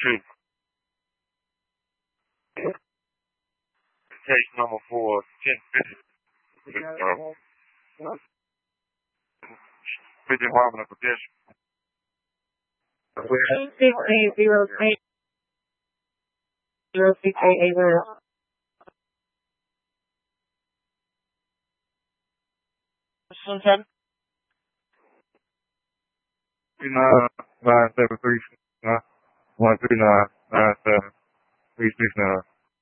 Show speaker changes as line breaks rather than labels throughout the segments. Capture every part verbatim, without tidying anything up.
two. Case number four, ten fifty. fifty Harmon of Pedestrian.
Six eight zero eight zero six eight eight zero. Sometime.
Three nine nine seven three nine one three nine nine seven three six nine.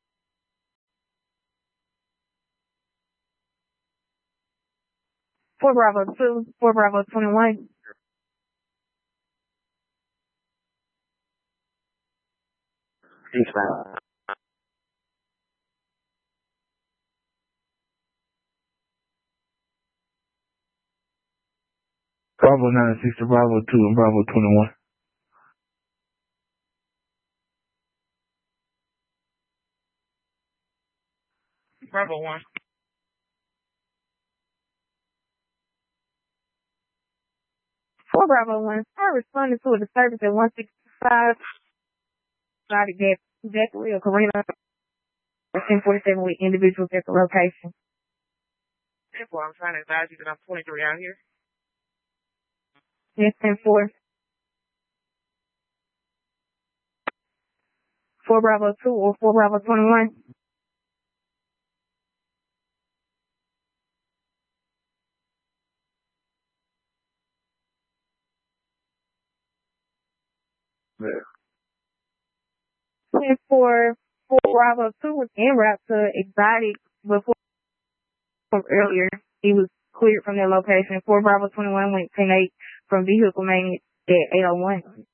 Four Bravo two, four Bravo twenty one.
East man.
Bravo nine six to Bravo two and Bravo twenty one.
Bravo one. Four Bravo one. I responded to a disturbance at one sixty five. Started that Zachary or Karina at ten forty seven with individuals at the location.
Therefore, I'm trying to advise you that I'm twenty-three out here.
Yes, ten four. Four Bravo two or four Bravo twenty one.
Yeah.
ten four. Four Bravo two was en route to Exotic before from earlier. He was cleared from their location. Four Bravo twenty one went ten eight from vehicle maintenance at eight oh one.